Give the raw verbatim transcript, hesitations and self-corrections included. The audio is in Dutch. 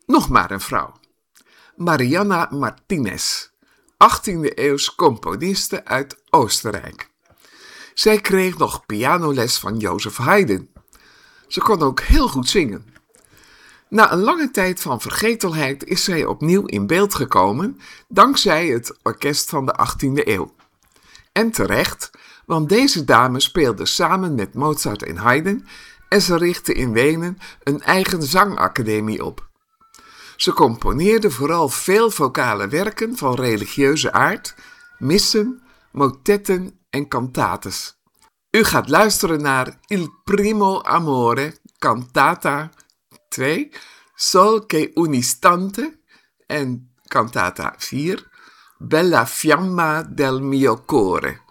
Nog maar een vrouw. Marianna Martinez, achttiende-eeuws componiste uit Oostenrijk. Zij kreeg nog pianoles van Joseph Haydn. Ze kon ook heel goed zingen. Na een lange tijd van vergetelheid is zij opnieuw in beeld gekomen, dankzij het orkest van de achttiende eeuw. En terecht, want deze dame speelde samen met Mozart en Haydn en ze richtte in Wenen een eigen zangacademie op. Ze componeerde vooral veel vocale werken van religieuze aard, missen, motetten en cantates. U gaat luisteren naar Il Primo Amore, cantata twee, Sol che un istante en cantata vier, Bella Fiamma del mio cuore.